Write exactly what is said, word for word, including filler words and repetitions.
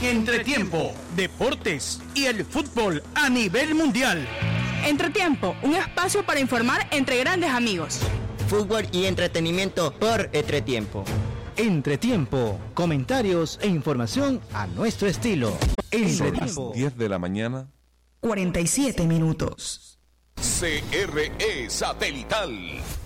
Entretiempo, deportes y el fútbol a nivel mundial. Entretiempo, un espacio para informar entre grandes amigos. Fútbol y entretenimiento por Entretiempo. Entretiempo, comentarios e información a nuestro estilo. Son las diez de la mañana. cuarenta y siete minutos. C R E Satelital